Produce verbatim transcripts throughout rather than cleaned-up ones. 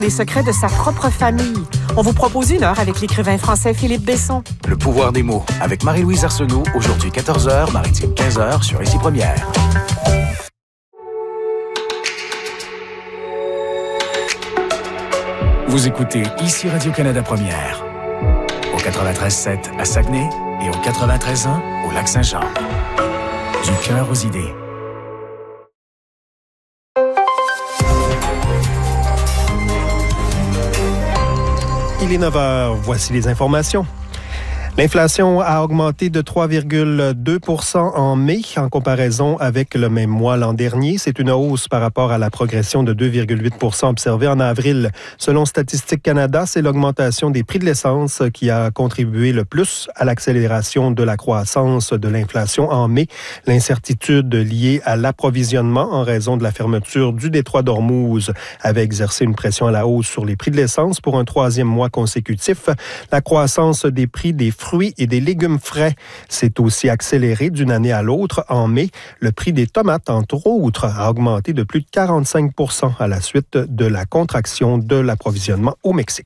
Les secrets de sa propre famille. On vous propose une heure avec l'écrivain français Philippe Besson. Le pouvoir des mots avec Marie-Louise Arsenault, aujourd'hui quatorze heures, maritime quinze heures sur Ici Première. Vous écoutez Ici Radio-Canada Première. Au quatre-vingt-treize sept à Saguenay et au quatre-vingt-treize un au Lac-Saint-Jean. Du cœur aux idées. Il est neuf heures, voici les informations. L'inflation a augmenté de trois virgule deux pour cent en mai en comparaison avec le même mois l'an dernier. C'est une hausse par rapport à la progression de deux virgule huit pour cent observée en avril. Selon Statistique Canada, c'est l'augmentation des prix de l'essence qui a contribué le plus à l'accélération de la croissance de l'inflation en mai. L'incertitude liée à l'approvisionnement en raison de la fermeture du détroit d'Ormuz avait exercé une pression à la hausse sur les prix de l'essence pour un troisième mois consécutif. La croissance des prix des fruits et des légumes frais s'est aussi accélérée d'une année à l'autre. En mai, le prix des tomates, entre autres, a augmenté de plus de quarante-cinq pour cent à la suite de la contraction de l'approvisionnement au Mexique.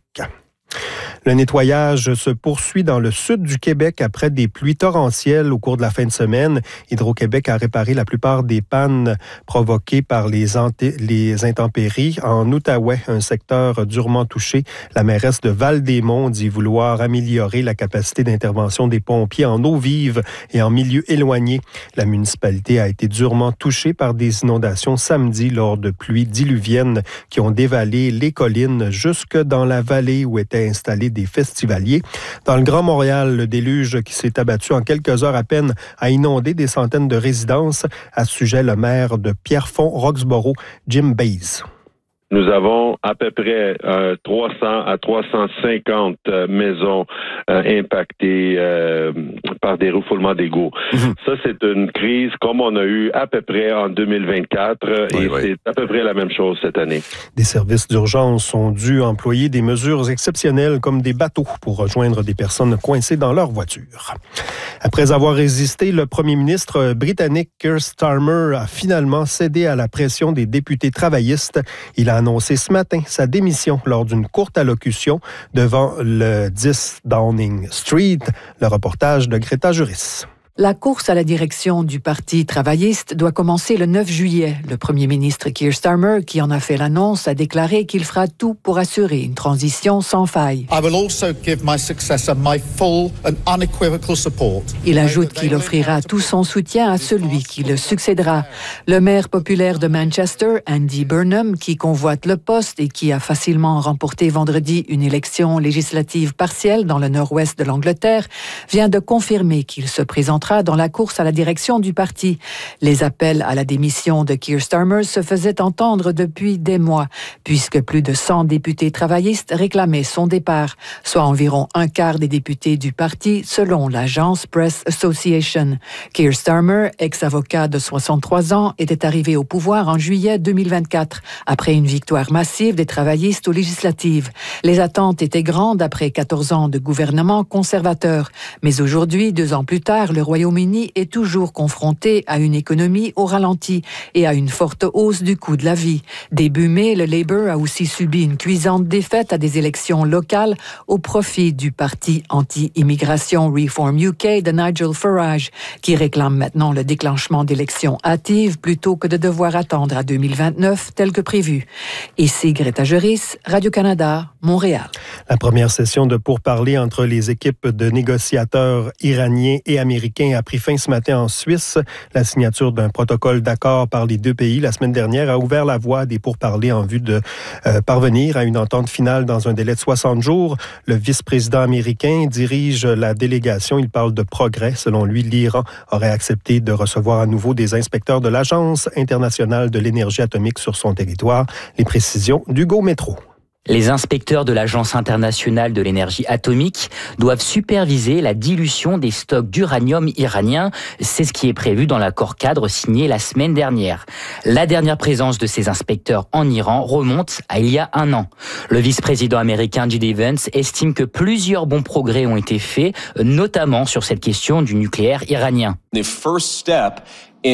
Le nettoyage se poursuit dans le sud du Québec après des pluies torrentielles au cours de la fin de semaine. Hydro-Québec a réparé la plupart des pannes provoquées par les, anté- les intempéries. En Outaouais, un secteur durement touché, la mairesse de Val-des-Monts dit vouloir améliorer la capacité d'intervention des pompiers en eau vive et en milieu éloigné. La municipalité a été durement touchée par des inondations samedi lors de pluies diluviennes qui ont dévalé les collines jusque dans la vallée où étaient installés des festivaliers. Dans le Grand Montréal, le déluge qui s'est abattu en quelques heures à peine a inondé des centaines de résidences. À ce sujet, le maire de Pierrefonds-Roxborough, Jim Bays. Nous avons à peu près euh, trois cents à trois cent cinquante euh, maisons euh, impactées euh, par des refoulements d'égouts. Mmh. Ça, c'est une crise comme on a eu à peu près en deux mille vingt-quatre oui, et oui. C'est à peu près la même chose cette année. Des services d'urgence ont dû employer des mesures exceptionnelles comme des bateaux pour rejoindre des personnes coincées dans leur voiture. Après avoir résisté, le premier ministre britannique Keir Starmer a finalement cédé à la pression des députés travaillistes. Il a annoncé ce matin sa démission lors d'une courte allocution devant le dix Downing Street. Le reportage de Greta Juris. La course à la direction du Parti travailliste doit commencer le neuf juillet. Le premier ministre Keir Starmer, qui en a fait l'annonce, a déclaré qu'il fera tout pour assurer une transition sans faille. I will also give my successor my full and unequivocal support. Il ajoute qu'il offrira tout son soutien à celui qui le succédera. Le maire populaire de Manchester, Andy Burnham, qui convoite le poste et qui a facilement remporté vendredi une élection législative partielle dans le nord-ouest de l'Angleterre, vient de confirmer qu'il se présentera dans la course à la direction du parti. Les appels à la démission de Keir Starmer se faisaient entendre depuis des mois, puisque plus de cent députés travaillistes réclamaient son départ, soit environ un quart des députés du parti, selon l'agence Press Association. Keir Starmer, ex-avocat de soixante-trois ans, était arrivé au pouvoir en juillet deux mille vingt-quatre, après une victoire massive des travaillistes aux législatives. Les attentes étaient grandes après quatorze ans de gouvernement conservateur. Mais aujourd'hui, deux ans plus tard, le Royaume-Uni est toujours confronté à une économie au ralenti et à une forte hausse du coût de la vie. Début mai, le Labour a aussi subi une cuisante défaite à des élections locales au profit du parti anti-immigration Reform U K de Nigel Farage, qui réclame maintenant le déclenchement d'élections hâtives plutôt que de devoir attendre à deux mille vingt-neuf tel que prévu. Ici Greta Juris, Radio-Canada, Montréal. La première session de pourparlers entre les équipes de négociateurs iraniens et américains a pris fin ce matin en Suisse. La signature d'un protocole d'accord par les deux pays la semaine dernière a ouvert la voie à des pourparlers en vue de euh, parvenir à une entente finale dans un délai de soixante jours. Le vice-président américain dirige la délégation. Il parle de progrès. Selon lui, l'Iran aurait accepté de recevoir à nouveau des inspecteurs de l'Agence internationale de l'énergie atomique sur son territoire. Les précisions d'Hugo Métro. Les inspecteurs de l'Agence internationale de l'énergie atomique doivent superviser la dilution des stocks d'uranium iranien. C'est ce qui est prévu dans l'accord cadre signé la semaine dernière. La dernière présence de ces inspecteurs en Iran remonte à il y a un an. Le vice-président américain J D Vance estime que plusieurs bons progrès ont été faits, notamment sur cette question du nucléaire iranien. The first step in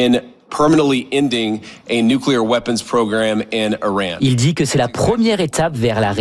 Il dit que c'est la première étape vers la